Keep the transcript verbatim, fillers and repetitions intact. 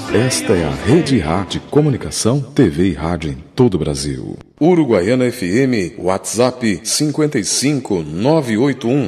Esta é a Rede Ra de Comunicação, T V e rádio em todo o Brasil. Uruguaiana F M, WhatsApp cinco cinco nove oito um.